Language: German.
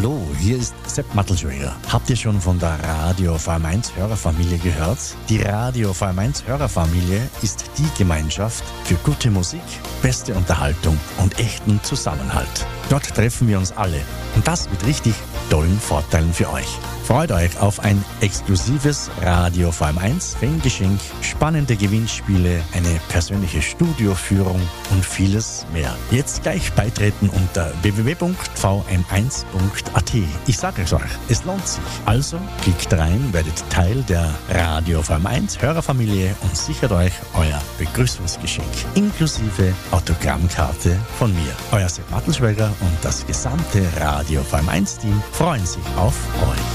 Hallo, hier ist Sepp Mattelschweiger. Habt ihr schon von der Radio VM1 Hörerfamilie gehört? Die Radio VM1 Hörerfamilie ist die Gemeinschaft für gute Musik, beste Unterhaltung und echten Zusammenhalt. Dort treffen wir uns alle und das mit richtig tollen Vorteilen für euch. Freut euch auf ein exklusives Radio VM1 Fangeschenk, spannende Gewinnspiele, eine persönliche Studioführung und vieles mehr. Jetzt gleich beitreten unter www.vm1.at. Ich sage es euch, es lohnt sich. Also klickt rein, werdet Teil der Radio VM1 Hörerfamilie und sichert euch euer Begrüßungsgeschenk inklusive Autogrammkarte von mir. Euer Sepp Mattelschweiger und das gesamte Radio VM1 Team freuen sich auf euch.